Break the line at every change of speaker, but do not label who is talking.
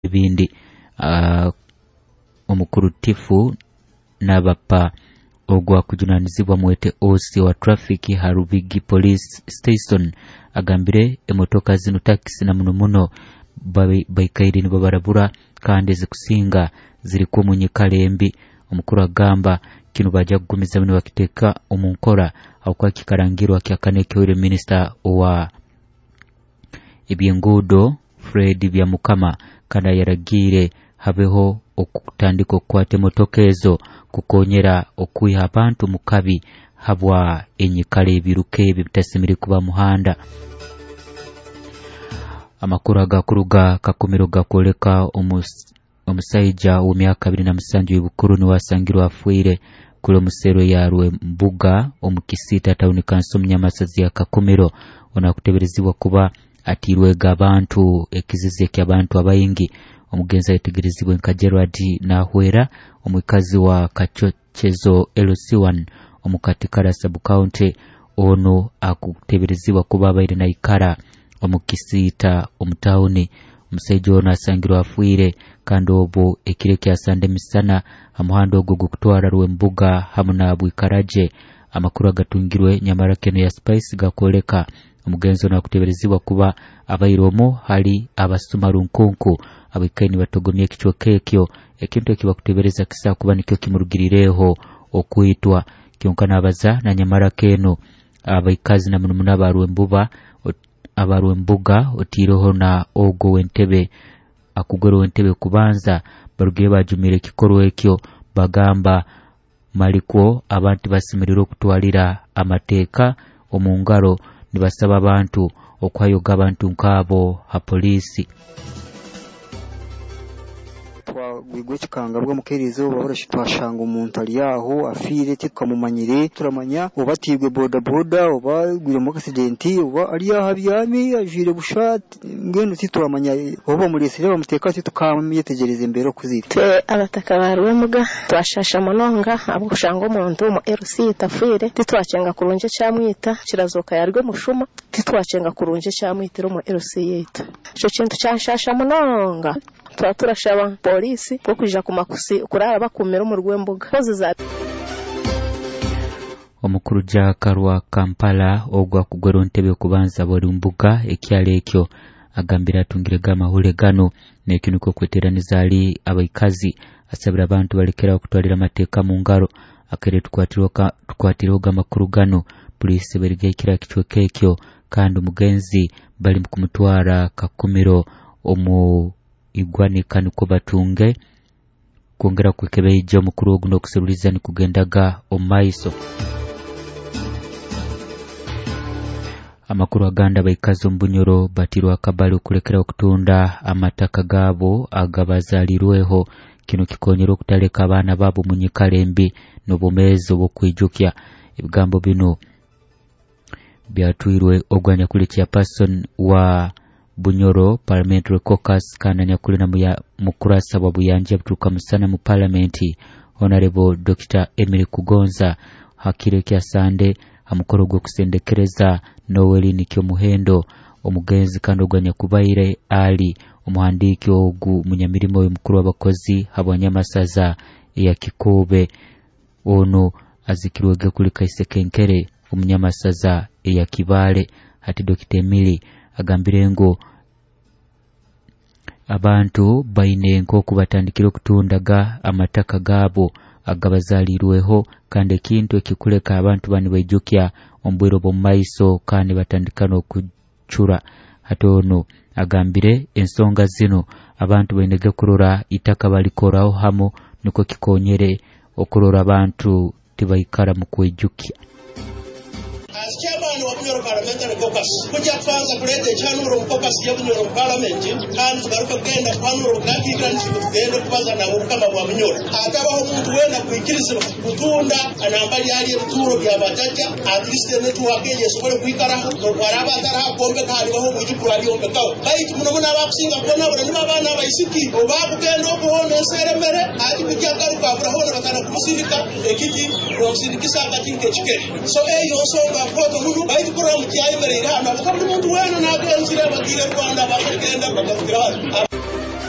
ebindi. Omukuru Tifu n'abappa ogwa kujunanizibwa mwete OC wa traffic Harubigi Police Station agambire emotoka zino taxi na muno baikairi nibo barabura kandi zikusinga ziri ku munyikale embi. Omukuru agamba kino bajja kugumiza bino bakiteka omunkora akwa kikarangirwa kyakanekewire minister wa ebyengudo Fred Byamukama kandi yaragire habeho okutandika okukwata emotoka ezo kukonyera okwiha abantu mukabi habwa enyikale ebiruke ebyo bitasimire kuba muhanda. Amakuru agakuruga kakomero gakoleka omusaija w'emyaka 27 y'obukuru ni wasangirwa afuire kule musero yarwe mbuga omukisita tauni kanso Munyamasazi ya Kakomero onakuteberezibwa kuba atirwega abantu ekizizi ky'abantu abayingi. Omugenzi ategerezibwa Nkajerwad Nahwera omwikazi wa Kachochezo LC1 omukatikara sub county ono akuteberezibwa kuba abaire na ikara omukisita omutauni. Omusaijo ono asangirwa afuire kandi obo ekire kyasande misana amuhanda ogwo gukutwara Rwembuga hamu na Bwikaraje. Amakuru agatungirwe nyamara keno ya Spice gakoleka omugenzi ono akuteberezibwa kuba abairomo hali abasuma runkunku abikaini batogomye kichwa kekyo ekintu ekibakutebereza kisa kuba nikyo kimurugirireho okuitwa kyonkana abaza na nyamara keno abaikazi na munumuna abarwembuga otiroho na ogo wentebe akugoro wentebe kubanza barugiye bajumire kikoro ekyo bagamba malikwo abantu basimiriro kutwalira amateeka omungaro nibasaba abantu okwayoga abantu nkabo ha polisi.
Twagwigwe kikanga bwo mukerizo baboroshi twashanga umuntu ali yaho afire tikamumanyire turamanya obatigwe boda oba gwire mu accident oba ali yaho byami ajire bushati ngeno tituramanya oba muresire bamuteka tukamyetegereze mbere okuzira
twe abataka barwe muga twashasha mononga abushanga umuntu mu RC tafire titwacenga kurunje cyamwita kirazoka yarwe mushuma titwacenga kurunje cyamwitiro mu RC yetu cyo kintu cyashasha mononga turashaba polisi ko kuja kumakusi kurara bakumira mu Rwembuga koziza.
Omukuru Jakarwa Kampala ogwa kugwero ntebe kubanza bori mbuga ekyale ekyo agambira tungirega mahule gano nekinuko kweteraniza ali abaikazi asabira abantu balekera okutwalira amateeka mu ngaro akere tukwatiroga makuru gano polisi berige kira kichwe kekyo kandi umugenzi bali kumutwara Kakomero omu igwanika niko batunge kongera kwekebe ije mukuru oguno kuseruliza ni kugendaga omaiso. Amakuru aganda baikazo Mbunyoro batirwa kabali okulekera okutunda amataka gabo agabazalirweho kino kikonyero kutaleka abana babo munyikale embi nobumezo bokwijukya. Ebigambo bino byatwirwe ogwanya kule chairperson wa Bunyoro Parliamentary Caucus kana nyakule na mukurasa wa buyanja buturuka musana mu parliamenti Honorable Dr. Emily Kugonza hakire kya sande amukoro gwo kusendekereza Noel Nikyo Muhendo omugenzi kandi ogwanya kubaire ali omuhandiki ogu munyamirimo y'omukuru w'abakozi Habanyamasaza ya Kikobe ono azikirwege kuli Kaisekenkere omunyamasaza ya Kibale hati Dr. Emily agambire ngo abantu baine nko kubatandikira okutundaga amataka gabo agabazalirweho kandi ekintu ekikuleka abantu bani bajukya ombwero bomaiso kandi batandikana okuchura hatono agambire ensonga zino abantu bainege kurora itaka balikoraho hamo niko kikonyere okurora abantu tibaikara mu kwejukya.
As chairman of Bunyoro Parliamentary Caucus, kuja kwanza kuleta chanuro caucus ya Bunyoro Parliament kandi tugaruka kugenda kwanuro bwakikira tugenda kubaza na kama wa Bunyoro atabaho umuntu wenda kwikiriza kutunda anambali yali ebituro bya batacha at least netu wageje sobole kwikaraho no kwaraba atara kombe kali baho mujukuru ali ombe kawo baiti muno muna bakusinga kona bura ni babana bayisiki obakugenda okuhona eseremere ati kujya garuka aburaho bakana kumusirika ekiti kumusirikisa akatinke chikere so eyo songa foto munu baiti kura mu cyayimere ira na bakabuli muntu wena na agenzira bagire Rwanda bakagenda bakavugira